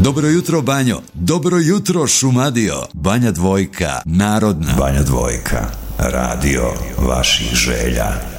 Dobro jutro Banjo, dobro jutro Šumadio, Banja Dvojka, narodna. Banja Dvojka, radio vaših želja.